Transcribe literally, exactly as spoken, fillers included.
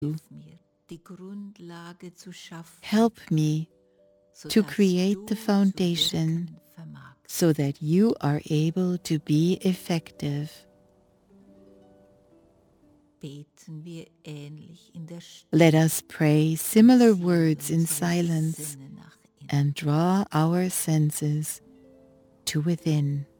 Help me to create the foundation so that you are able to be effective. Let us pray similar words in silence and draw our senses to within.